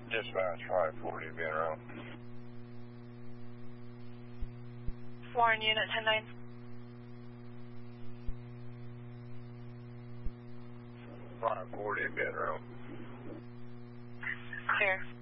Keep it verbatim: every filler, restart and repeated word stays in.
Dispatch five forty being around. Warren Unit ten nine. five forty being around. Clear.